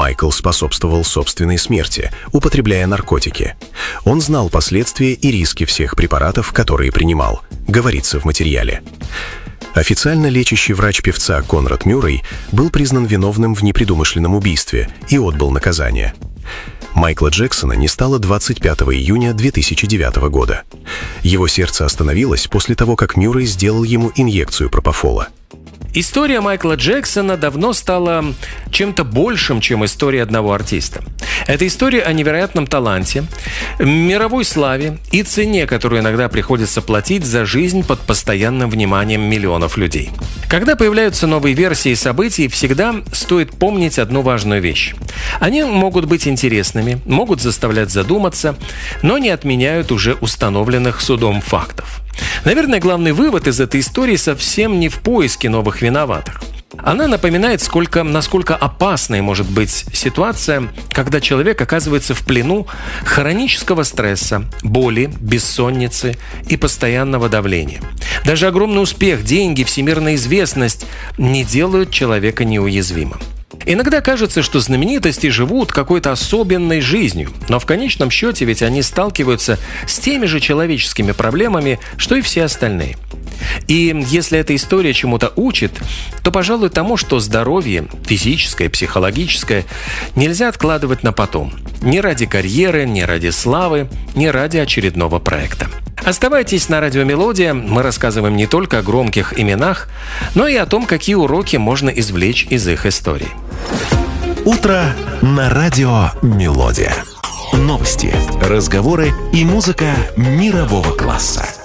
Майкл способствовал собственной смерти, употребляя наркотики. Он знал последствия и риски всех препаратов, которые принимал, говорится в материале. Официально лечащий врач певца Конрад Мюррей был признан виновным в непредумышленном убийстве и отбыл наказание. Майкла Джексона не стало 25 июня 2009 года. Его сердце остановилось после того, как Мюррей сделал ему инъекцию пропофола. История Майкла Джексона давно стала чем-то большим, чем история одного артиста. Это история о невероятном таланте, мировой славе и цене, которую иногда приходится платить за жизнь под постоянным вниманием миллионов людей. Когда появляются новые версии событий, всегда стоит помнить одну важную вещь. Они могут быть интересными, могут заставлять задуматься, но не отменяют уже установленных судом фактов. Наверное, главный вывод из этой истории совсем не в поиске новых виноватых. Она напоминает, насколько опасной может быть ситуация, когда человек оказывается в плену хронического стресса, боли, бессонницы и постоянного давления. Даже огромный успех, деньги, всемирная известность не делают человека неуязвимым. Иногда кажется, что знаменитости живут какой-то особенной жизнью, но в конечном счете ведь они сталкиваются с теми же человеческими проблемами, что и все остальные. И если эта история чему-то учит, то, пожалуй, тому, что здоровье, физическое, психологическое, нельзя откладывать на потом. Ни ради карьеры, ни ради славы, ни ради очередного проекта. Оставайтесь на Радио Мелодия. Мы рассказываем не только о громких именах, но и о том, какие уроки можно извлечь из их историй. Утро на Радио Мелодия. Новости, разговоры и музыка мирового класса.